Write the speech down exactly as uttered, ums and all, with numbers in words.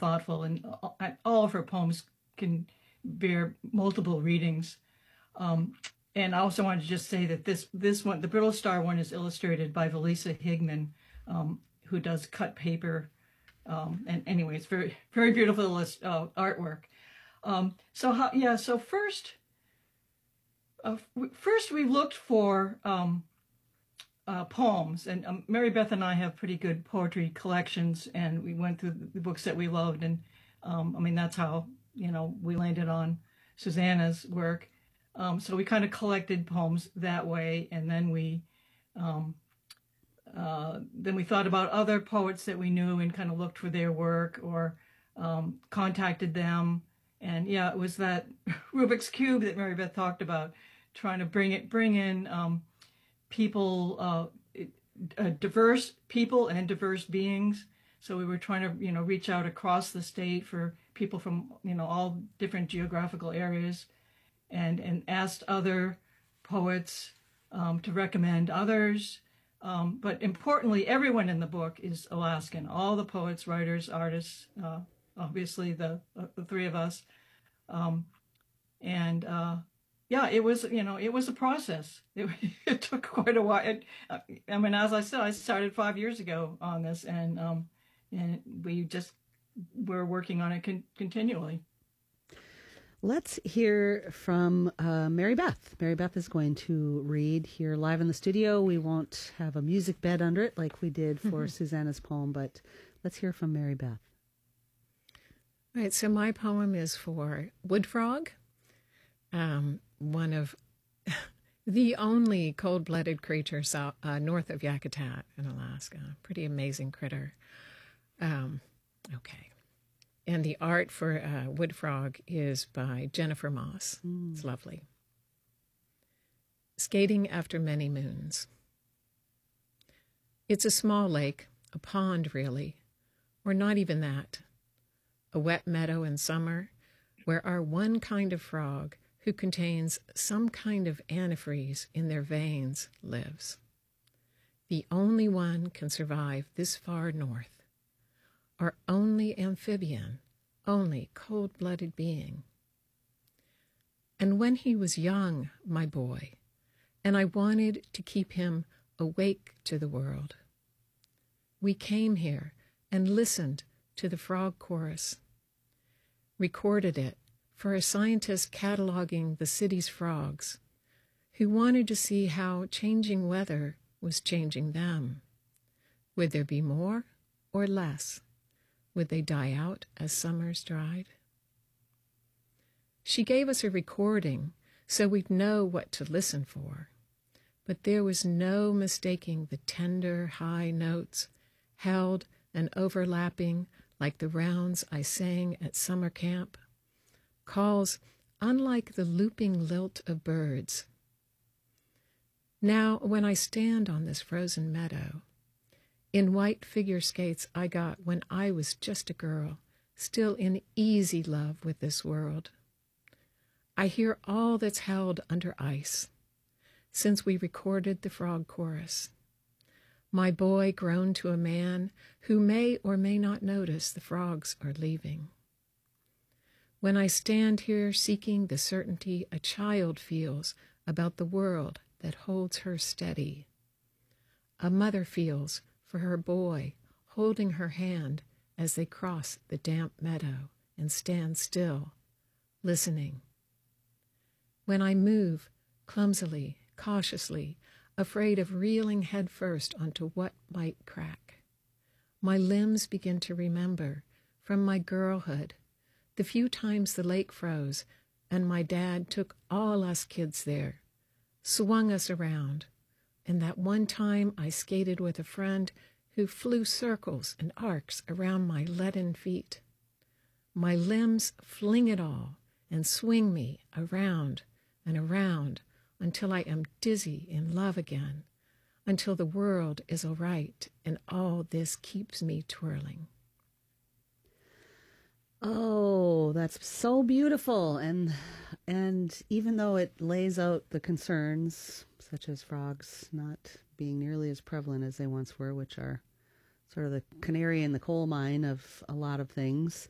thoughtful, and all of her poems can bear multiple readings. Um, and I also wanted to just say that this this one, the Brittle Star one, is illustrated by Valisa Higman, um, who does cut paper. Um, and anyway, it's very very beautiful uh, artwork. Um, so how, yeah, so first, uh, first we looked for um, uh, poems, and um, Mary Beth and I have pretty good poetry collections, and we went through the books that we loved, and um, I mean that's how you know we landed on Susanna's work. Um, so we kind of collected poems that way, and then we um, uh, then we thought about other poets that we knew and kind of looked for their work or um, contacted them. And yeah, it was that Rubik's Cube that Mary Beth talked about, trying to bring it, bring in um, people, uh, uh, diverse people and diverse beings. So we were trying to, you know, reach out across the state for people from, you know, all different geographical areas, and and asked other poets um, to recommend others. Um, but importantly, everyone in the book is Alaskan. All the poets, writers, artists, uh, obviously the, uh, the three of us. Um, and uh, yeah, it was, you know, it was a process. It, it took quite a while. It, I mean, as I said, I started five years ago on this, and um, and we just were working on it con- continually. Let's hear from uh, Mary Beth. Mary Beth is going to read here live in the studio. We won't have a music bed under it like we did for Susanna's poem, but let's hear from Mary Beth. All right, so my poem is for wood frog, um, one of the only cold-blooded creature south, uh, north of Yakutat in Alaska. Pretty amazing critter. Um, okay. And the art for uh, wood frog is by Jennifer Moss. Mm. It's lovely. Skating after many moons. It's a small lake, a pond really, or not even that. A wet meadow in summer where our one kind of frog who contains some kind of antifreeze in their veins lives. The only one can survive this far north. Our only amphibian, only cold-blooded being. And when he was young, my boy, and I wanted to keep him awake to the world, we came here and listened to the frog chorus, recorded it for a scientist cataloging the city's frogs, who wanted to see how changing weather was changing them. Would there be more or less? Would they die out as summers dried? She gave us a recording so we'd know what to listen for, but there was no mistaking the tender, high notes, held and overlapping like the rounds I sang at summer camp, calls unlike the looping lilt of birds. Now, when I stand on this frozen meadow, in white figure skates I got when I was just a girl, still in easy love with this world, I hear all that's held under ice since we recorded the frog chorus. My boy grown to a man who may or may not notice the frogs are leaving. When I stand here seeking the certainty a child feels about the world that holds her steady, a mother feels for her boy, holding her hand as they cross the damp meadow and stand still, listening. When I move, clumsily, cautiously, afraid of reeling headfirst onto what might crack, my limbs begin to remember, from my girlhood, the few times the lake froze and my dad took all us kids there, swung us around, and that one time I skated with a friend who flew circles and arcs around my leaden feet. My limbs fling it all and swing me around and around until I am dizzy in love again, until the world is all right and all this keeps me twirling. Oh, that's so beautiful. And and even though it lays out the concerns, such as frogs not being nearly as prevalent as they once were, which are sort of the canary in the coal mine of a lot of things,